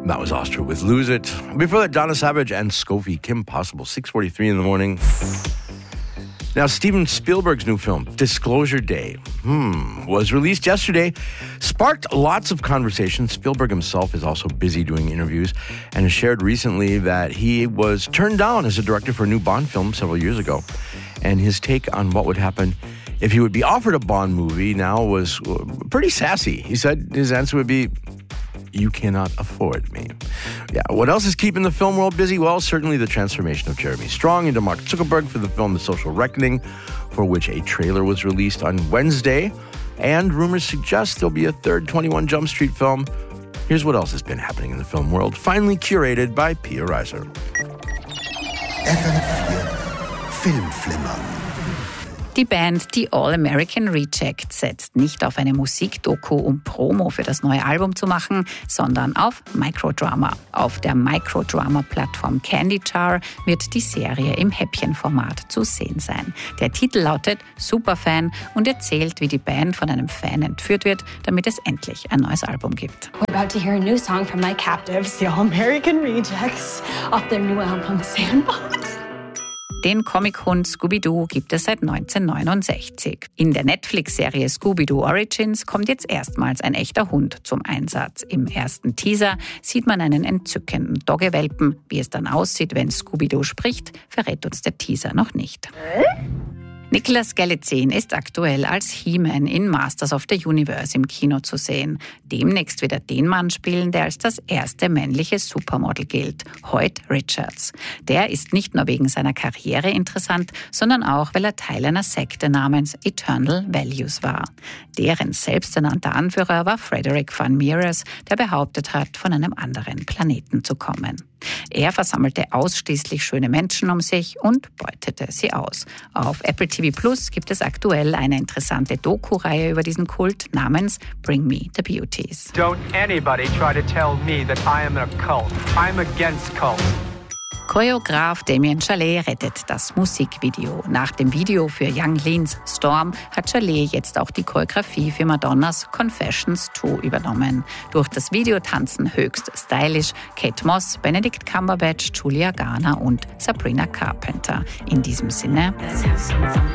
That was Austria with Lose It. Before that, Donna Savage and Scofie, Kim Possible, 6:43 in the morning. Now, Steven Spielberg's new film, Disclosure Day, was released yesterday, sparked lots of conversation. Spielberg himself is also busy doing interviews and has shared recently that he was turned down as a director for a new Bond film several years ago. And his take on what would happen if he would be offered a Bond movie now was pretty sassy. He said his answer would be, "You cannot afford me." Yeah, what else is keeping the film world busy? Well, certainly the transformation of Jeremy Strong into Mark Zuckerberg for the film The Social Reckoning, for which a trailer was released on Wednesday. And rumors suggest there'll be a third 21 Jump Street film. Here's what else has been happening in the film world, finally curated by Pia Reiser. FM4 Filmflimmer. Die Band The All-American Rejects setzt nicht auf eine Musikdoku, um Promo für das neue Album zu machen, sondern auf Microdrama. Auf der Microdrama-Plattform Candy Jar wird die Serie im Häppchenformat zu sehen sein. Der Titel lautet Superfan und erzählt, wie die Band von einem Fan entführt wird, damit es endlich ein neues Album gibt. We're about to hear a new song from my captives, The All-American Rejects, off their new album Sandbox. Den Comic-Hund Scooby-Doo gibt es seit 1969. In der Netflix-Serie Scooby-Doo Origins kommt jetzt erstmals ein echter Hund zum Einsatz. Im ersten Teaser sieht man einen entzückenden Doggewelpen. Wie es dann aussieht, wenn Scooby-Doo spricht, verrät uns der Teaser noch nicht. Nicholas Galitzine ist aktuell als He-Man in Masters of the Universe im Kino zu sehen. Demnächst wird er den Mann spielen, der als das erste männliche Supermodel gilt, Hoyt Richards. Der ist nicht nur wegen seiner Karriere interessant, sondern auch, weil er Teil einer Sekte namens Eternal Values war. Deren selbsternannter Anführer war Frederick Van Mieres, der behauptet hat, von einem anderen Planeten zu kommen. Er versammelte ausschließlich schöne Menschen um sich und beutete sie aus. Auf Apple TV Plus gibt es aktuell eine interessante Doku-Reihe über diesen Kult namens Bring Me the Beauties. Don't anybody try to tell me that I am a cult. I'm against cults. Choreograf Damien Chalet rettet das Musikvideo. Nach dem Video für Young Leans Storm hat Chalet jetzt auch die Choreografie für Madonnas Confessions 2 übernommen. Durch das Video tanzen höchst stylisch Kate Moss, Benedict Cumberbatch, Julia Garner und Sabrina Carpenter. In diesem Sinne...